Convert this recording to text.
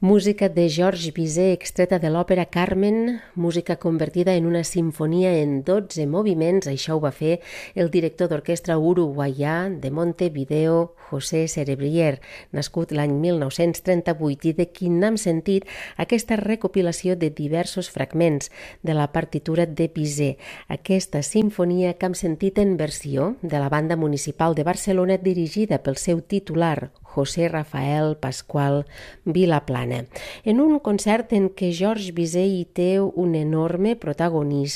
Música de Georges Bizet extreta de l'òpera Carmen, música convertida en una simfonia en 12 moviments. Això ho va fer el director d'orquestra uruguaià de Montevideo, José Cerebrier, nascut l'any 1938 i de qui n'hem sentit aquesta recopilació de diversos fragments de la partitura de Bizet. Aquesta simfonia que hem sentit en versió de la Banda Municipal de Barcelona dirigida pel seu titular, José Rafael Pascual Vilaplana, en un concert en què Georges Bizet hi té un enorme protagonisme